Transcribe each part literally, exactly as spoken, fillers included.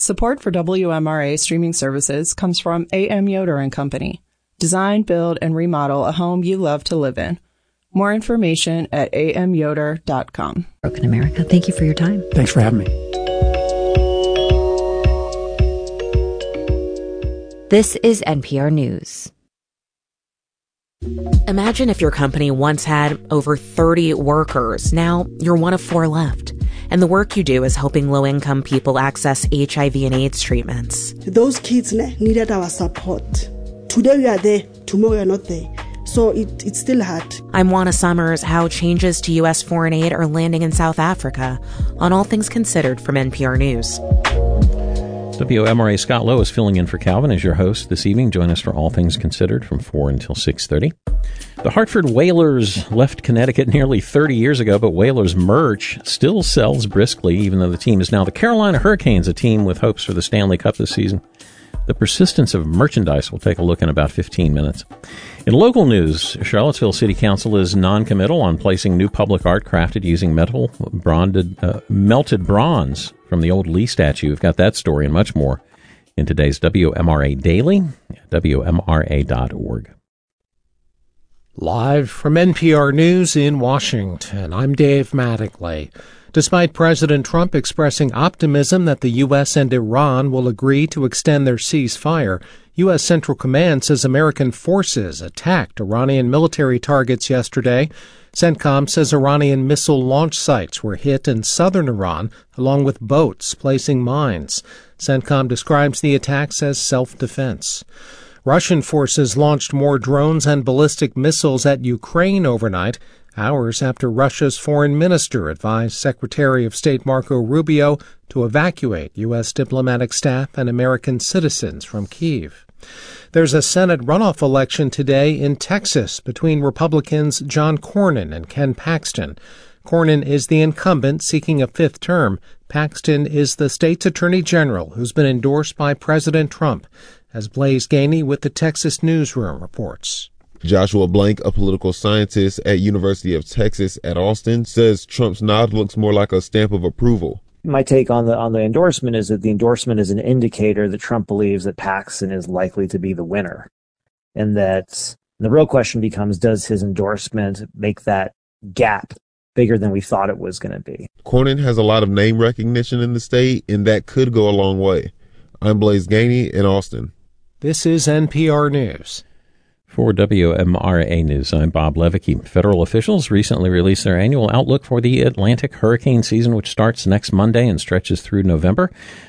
Support for W M R A streaming services comes from A M Yoder and Company. Design, build, and remodel a home you love to live in. More information at a m yoder dot com. Broken America, thank you for your time. Thanks for having me. This is N P R News. Imagine if your company once had over thirty workers. Now you're one of four left. And the work you do is helping low-income people access H I V and AIDS treatments. Those kids needed our support. Today we are there, tomorrow we are not there. So it, it's still hard. I'm Juana Summers. How changes to U S foreign aid are landing in South Africa on All Things Considered from N P R News. W M R A Scott Lowe is filling in for Calvin as your host this evening. Join us for All Things Considered from four until six thirty. The Hartford Whalers left Connecticut nearly thirty years ago, but Whalers merch still sells briskly, even though the team is now the Carolina Hurricanes, a team with hopes for the Stanley Cup this season. The persistence of merchandise. We'll take a look in about fifteen minutes. In local news, Charlottesville City Council is non-committal on placing new public art crafted using metal bonded, uh, melted bronze from the old Lee statue. We've got that story and much more in today's W M R A Daily, W M R A dot org. Live from N P R News in Washington, I'm Dave Mattingly. Despite President Trump expressing optimism that the U S and Iran will agree to extend their ceasefire, U S Central Command says American forces attacked Iranian military targets yesterday. CENTCOM says Iranian missile launch sites were hit in southern Iran, along with boats placing mines. CENTCOM describes the attacks as self-defense. Russian forces launched more drones and ballistic missiles at Ukraine overnight, hours after Russia's foreign minister advised Secretary of State Marco Rubio to evacuate U S diplomatic staff and American citizens from Kyiv. There's a Senate runoff election today in Texas between Republicans John Cornyn and Ken Paxton. Cornyn is the incumbent seeking a fifth term. Paxton is the state's attorney general who's been endorsed by President Trump, as Blaise Gainey with the Texas Newsroom reports. Joshua Blank, a political scientist at University of Texas at Austin, says Trump's nod looks more like a stamp of approval. My take on the on the endorsement is that the endorsement is an indicator that Trump believes that Paxton is likely to be the winner. And that the real question becomes, does his endorsement make that gap bigger than we thought it was going to be? Cornyn has a lot of name recognition in the state, and that could go a long way. I'm Blaise Gainey in Austin. This is N P R News. For W M R A News, I'm Bob Levicki. Federal officials recently released their annual outlook for the Atlantic hurricane season, which starts next Monday and stretches through November.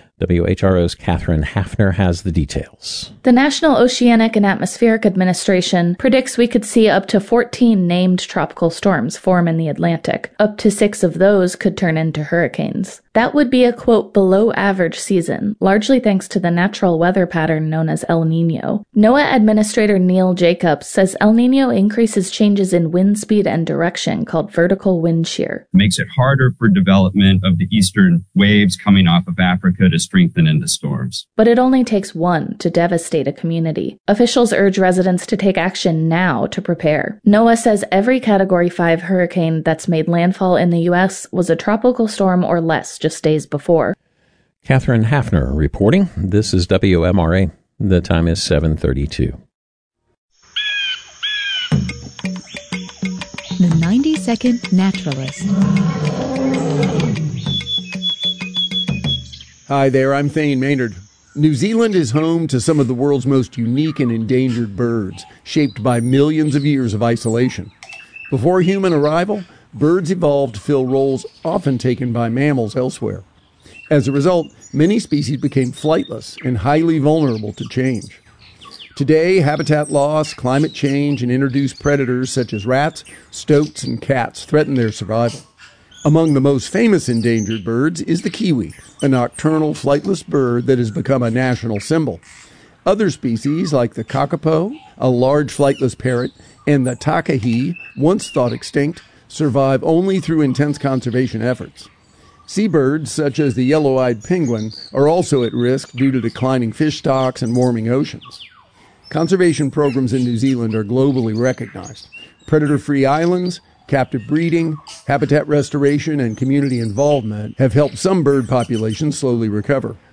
W H R O's Catherine Hafner has the details. The National Oceanic and Atmospheric Administration predicts we could see up to fourteen named tropical storms form in the Atlantic. Up to six of those could turn into hurricanes. That would be a, quote, below average season, largely thanks to the natural weather pattern known as El Niño. NOAA Administrator Neil Jacobs says El Niño increases changes in wind speed and direction called vertical wind shear. It makes it harder for development of the eastern waves coming off of Africa to strengthen into storms. But it only takes one to devastate a community. Officials urge residents to take action now to prepare. NOAA says every Category five hurricane that's made landfall in the U S was a tropical storm or less just days before. Catherine Hafner reporting. This is W M R A. The time is seven thirty-two. The ninety-second Naturalist. Hi there, I'm Thane Maynard. New Zealand is home to some of the world's most unique and endangered birds, shaped by millions of years of isolation. Before human arrival, birds evolved to fill roles often taken by mammals elsewhere. As a result, many species became flightless and highly vulnerable to change. Today, habitat loss, climate change, and introduced predators such as rats, stoats, and cats threaten their survival. Among the most famous endangered birds is the kiwi, a nocturnal, flightless bird that has become a national symbol. Other species, like the kakapo, a large flightless parrot, and the takahe, once thought extinct, survive only through intense conservation efforts. Seabirds, such as the yellow-eyed penguin, are also at risk due to declining fish stocks and warming oceans. Conservation programs in New Zealand are globally recognized. Predator-free islands, captive breeding, habitat restoration, and community involvement have helped some bird populations slowly recover.